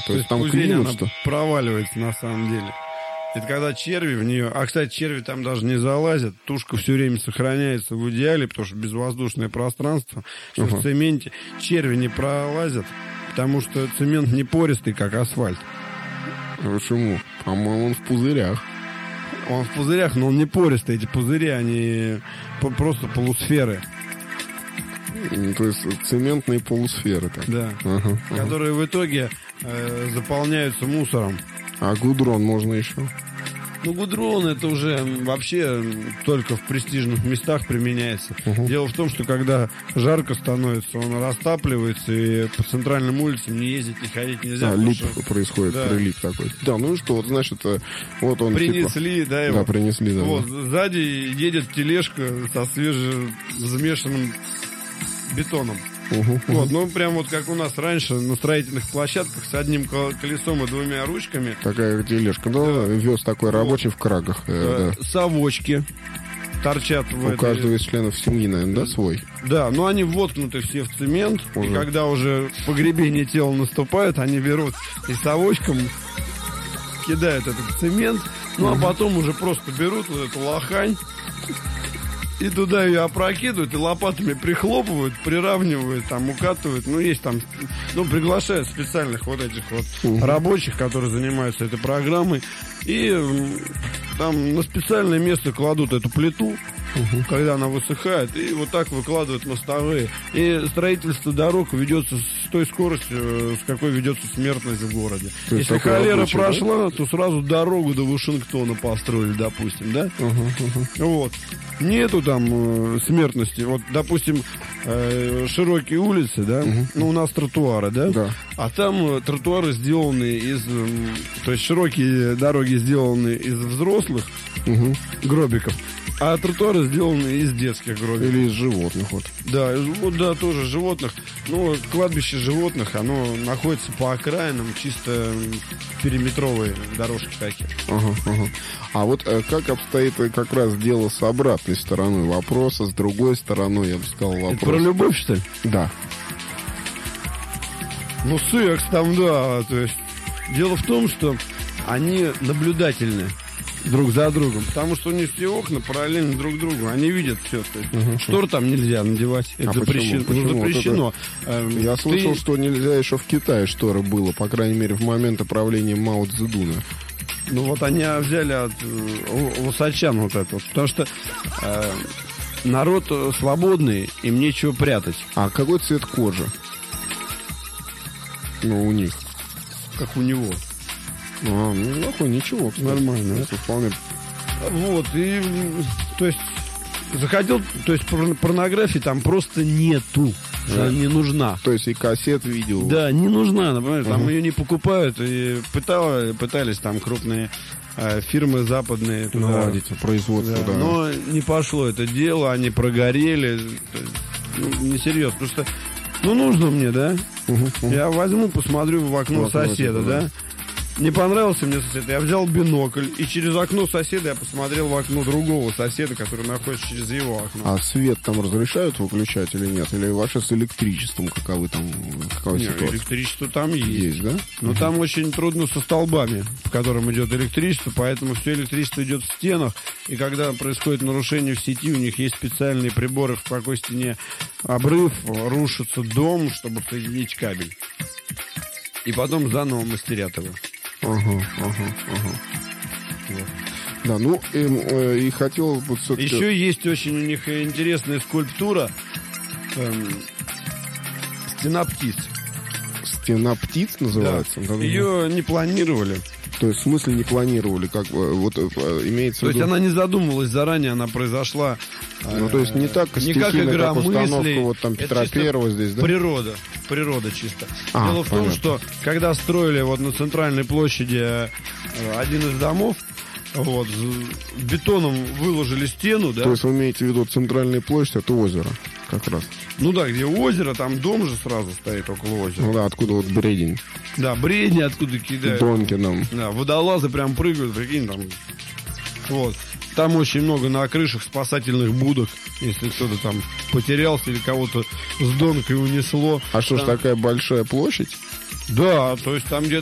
то есть там пузырь, климат, она что? проваливается на самом деле. Это когда черви в нее... А, кстати, черви там даже не залазят. Тушка все время сохраняется в идеале, потому что безвоздушное пространство. Что в цементе черви не пролазят, потому что цемент не пористый, как асфальт. Почему? По-моему, он в пузырях. Он в пузырях, но он не пористый. Эти пузыри, они просто полусферы. То есть цементные полусферы. Так. Да. Которые в итоге заполняются мусором. А гудрон можно еще? Ну, гудрон это уже вообще только в престижных местах применяется. Дело в том, что когда жарко становится, он растапливается, и по центральным улицам не ездить, не ходить нельзя. Лип что... происходит, да. Прилип такой. Да, ну и что, вот значит, вот он принесли, типа... да, его. Да, принесли, да. Вот, сзади едет тележка со свежевзмешанным бетоном. Вот, ну прям вот как у нас раньше на строительных площадках с одним колесом и двумя ручками. Такая тележка, да, вез такой рабочий в крагах. Да. Совочки торчат в У каждого из членов семьи, наверное, да, свой? Да, но они воткнуты все в цемент. Уже. И когда уже погребение тела наступает, они берут и совочком кидают этот цемент, ну а потом уже просто берут вот эту лохань и туда ее опрокидывают, и лопатами прихлопывают, приравнивают, там, укатывают. Ну, есть там, ну, приглашают специальных вот этих вот рабочих, которые занимаются этой программой. И там на специальное место кладут эту плиту, когда она высыхает, и вот так выкладывают мостовые. И строительство дорог ведется с той скоростью, с какой ведется смертность в городе. Если холера рабочий, прошла, да? То сразу дорогу до Вашингтона построили, допустим, да? Вот. Нету там смертности. Вот, допустим, широкие улицы, да? Ну, у нас тротуары, да? Да. А там тротуары сделаны из... То есть широкие дороги сделаны из взрослых гробиков, а тротуары сделаны из детских гробиков. Или из животных, вот. Да, вот, да, тоже животных. Но кладбище животных, оно находится по окраинам, чисто периметровые дорожки такие. А вот как обстоит как раз дело с обратной стороной вопроса, с другой стороной, я бы сказал, вопрос. Это про любовь, что ли? Да. Ну, секс там, да. То есть, дело в том, что они наблюдательны друг за другом, потому что у них все окна параллельно друг другу, они видят все. То есть, штор там нельзя надевать, это запрещено. Почему? Ну, запрещено. Я слышал, что нельзя еще в Китае шторы было, по крайней мере, в момент правления Мао Цзэдуна. Ну вот они взяли от усачан вот это вот, потому что народ свободный, им нечего прятать. А какой цвет кожи? Ну, у них. Как у него. Ну, нахуй, ничего, кстати. Нормально. Это вполне... Вот, и, то есть, заходил, то есть, порнографии там просто нету. Она не нужна. То есть, и кассет видео. Да, не нужна, например, там ее не покупают, и пытались там крупные фирмы западные туда наладить производство, да. Но не пошло это дело, они прогорели. Ну, несерьезно, потому что, ну, нужно мне, да? Я возьму, посмотрю в окно соседа, да? Не понравился мне сосед, я взял бинокль, и через окно соседа я посмотрел в окно другого соседа, который находится через его окно. А свет там разрешают выключать или нет? Или вообще с электричеством какова ситуация? Электричество там есть. Есть, да? Но там очень трудно со столбами, по которым идет электричество, поэтому все электричество идет в стенах, и когда происходит нарушение в сети, у них есть специальные приборы, в какой стене обрыв, рушится дом, чтобы соединить кабель. И потом заново мастерят его. Вот. Да, ну и хотел бы все-таки... Еще есть очень у них интересная скульптура «Стена птиц». «Стена птиц» называется? Да. Ее не планировали. То есть в смысле не планировали, как вот имеется в виду... То есть она не задумывалась заранее, она произошла... Ну, то есть не так стихийно, как установка вот там Петра Первого здесь, да? Природа чисто. Дело в том, что когда строили вот на центральной площади один из домов, вот, бетоном выложили стену, да? То есть вы имеете в виду центральная площадь, это озеро, как раз. Ну да, где озеро, там дом же сразу стоит около озера. Ну да, откуда вот бредень. Да, бредни откуда кидают. Донки нам. Да, водолазы прям прыгают, прикинь, там. Вот. Там очень много на крышах спасательных будок, если кто-то там потерялся или кого-то с донкой унесло. А что ж, такая большая площадь? Да, то есть там где-то